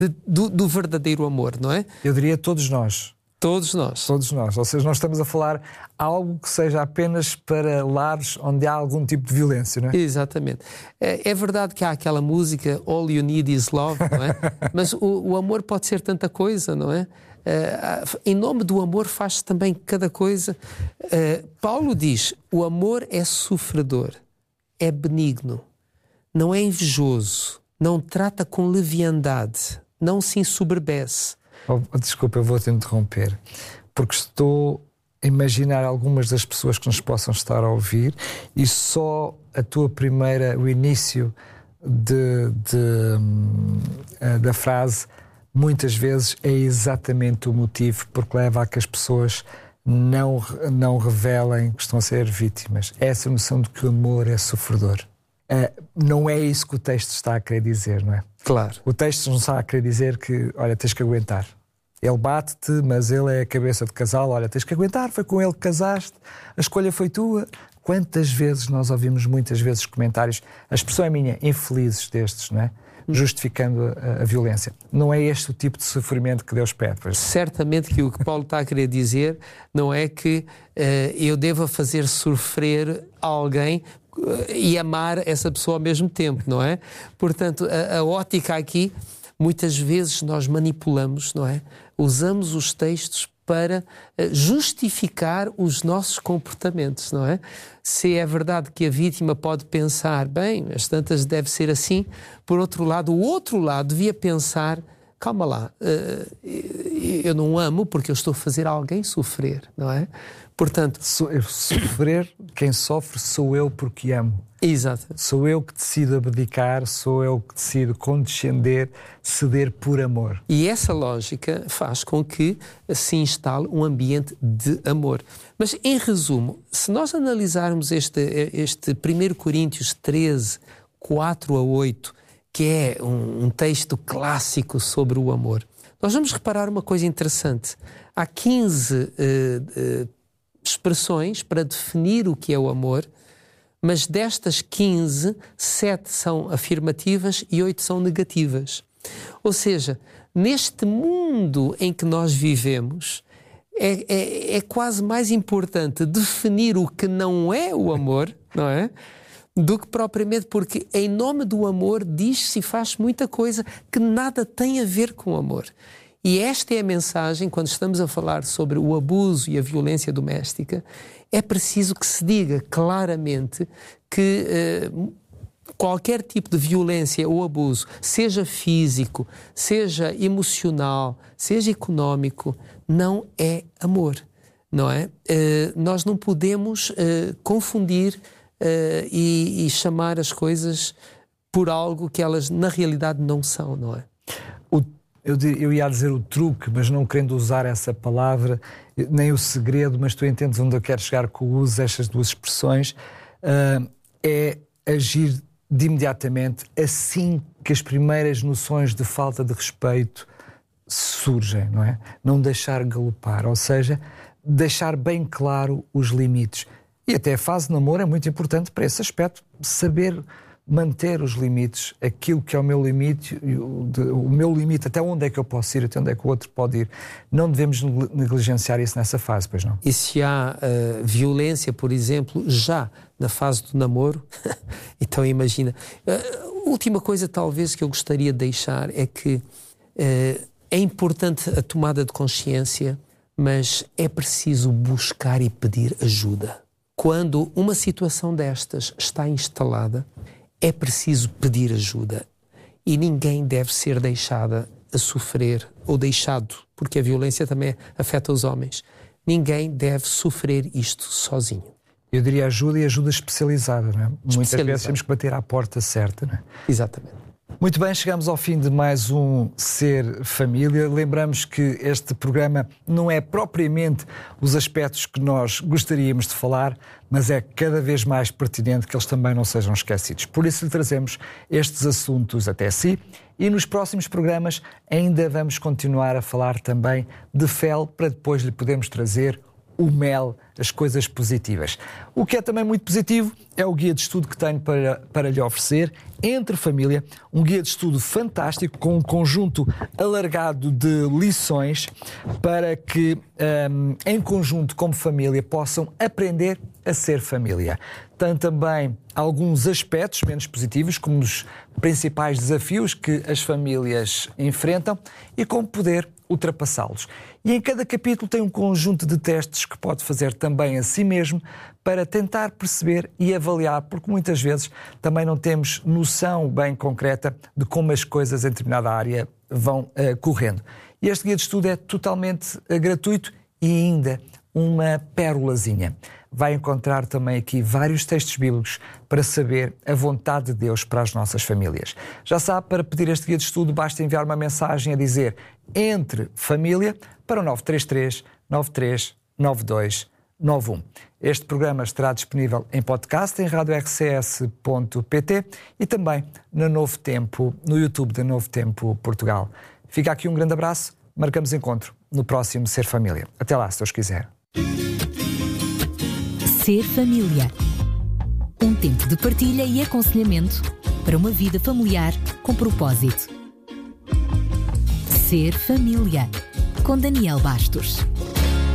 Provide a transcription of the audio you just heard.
do verdadeiro amor, não é? Eu diria todos nós. Todos nós. Todos nós. Ou seja, não estamos a falar algo que seja apenas para lares onde há algum tipo de violência, não é? Exatamente. É verdade que há aquela música All You Need Is Love, não é? Mas o amor pode ser tanta coisa, não é? Em nome do amor faz-se também cada coisa. Paulo diz, o amor é sofredor, é benigno, não é invejoso, não trata com leviandade, não se ensoberbece. Desculpa, eu vou-te interromper, porque estou a imaginar algumas das pessoas que nos possam estar a ouvir e só o início da frase muitas vezes é exatamente o motivo porque leva a que as pessoas não revelem que estão a ser vítimas. Essa noção de que o amor é sofredor. Não é isso que o texto está a querer dizer, não é? Claro. O texto não está a querer dizer que, olha, tens que aguentar. Ele bate-te, mas ele é a cabeça de casal. Olha, tens que aguentar, foi com ele que casaste, a escolha foi tua. Quantas vezes nós ouvimos muitas vezes comentários, a expressão é minha, infelizes destes, não é? Justificando a violência. Não é este o tipo de sofrimento que Deus pede. Pois. Certamente que o que Paulo está a querer dizer não é que eu deva fazer sofrer alguém e amar essa pessoa ao mesmo tempo, não é? Portanto, a ótica aqui, muitas vezes nós manipulamos, não é? Usamos os textos para justificar os nossos comportamentos, não é? Se é verdade que a vítima pode pensar, bem, as tantas deve ser assim, por outro lado, o outro lado devia pensar, calma lá, eu não amo porque eu estou a fazer alguém sofrer, não é? Portanto, sofrer, quem sofre sou eu porque amo. Exato. Sou eu que decido abdicar, sou eu que decido condescender, ceder por amor. E essa lógica faz com que se instale um ambiente de amor. Mas, em resumo, se nós analisarmos este 1 Coríntios 13, 4 a 8, que é um texto clássico sobre o amor, nós vamos reparar uma coisa interessante. Há 15 expressões para definir o que é o amor, mas destas 15, 7 são afirmativas e 8 são negativas. Ou seja, neste mundo em que nós vivemos, é quase mais importante definir o que não é o amor, não é? Do que propriamente, porque em nome do amor diz-se e faz muita coisa que nada tem a ver com o amor. E esta é a mensagem, quando estamos a falar sobre o abuso e a violência doméstica, é preciso que se diga claramente que qualquer tipo de violência ou abuso, seja físico, seja emocional, seja económico, não é amor, não é? Nós não podemos confundir e chamar as por algo que elas na realidade não são, não é? Eu ia dizer o truque, mas não querendo usar essa palavra, nem o segredo, mas tu entendes onde eu quero chegar com o uso destas duas expressões, é agir de imediatamente assim que as primeiras noções de falta de respeito surgem, não é? Não deixar galopar, ou seja, deixar bem claro os limites. E até a fase de namoro é muito importante para esse aspecto, saber manter os limites, aquilo que é o meu limite, o meu limite, até onde é que eu posso ir, até onde é que o outro pode ir. Não devemos negligenciar isso nessa fase, pois não? E se há violência, por exemplo, já na fase do namoro, então imagina. A última coisa talvez que eu gostaria de deixar é que é importante a tomada de consciência, mas é preciso buscar e pedir ajuda. Quando uma situação destas está instalada, é preciso pedir ajuda e ninguém deve ser deixada a sofrer ou deixado, porque a violência também afeta os homens. Ninguém deve sofrer isto sozinho. Eu diria ajuda e ajuda especializada, não é? Muitas vezes temos que bater à porta certa, não é? Exatamente. Muito bem, chegamos ao fim de mais um Ser Família. Lembramos que este programa não é propriamente os aspectos que nós gostaríamos de falar, mas é cada vez mais pertinente que eles também não sejam esquecidos. Por isso lhe trazemos estes assuntos até si e nos próximos programas ainda vamos continuar a falar também de fel, para depois lhe podermos trazer o mel, as coisas positivas. O que é também muito positivo é o guia de estudo que tenho para lhe oferecer. Entre Família, um guia de estudo fantástico com um conjunto alargado de lições para que, em conjunto como família, possam aprender a ser família. Tem também alguns aspectos menos positivos, como os principais desafios que as famílias enfrentam e como poder ultrapassá-los. E em cada capítulo tem um conjunto de testes que pode fazer também a si mesmo para tentar perceber e avaliar, porque muitas vezes também não temos noção bem concreta de como as coisas em determinada área vão correndo. E este guia de estudo é totalmente gratuito e ainda uma pérolazinha. Vai encontrar também aqui vários textos bíblicos para saber a vontade de Deus para as nossas famílias. Já sabe, para pedir este guia de estudo basta enviar uma mensagem a dizer Entre Família para o 933 93 92 91. Este programa estará disponível em podcast em radiorcs.pt e também no Novo Tempo, no YouTube da Novo Tempo Portugal. Fica aqui um grande abraço, marcamos encontro no próximo Ser Família. Até lá, se Deus quiser. Ser Família. Um tempo de partilha e aconselhamento para uma vida familiar com propósito. Ser Família, com Daniel Bastos.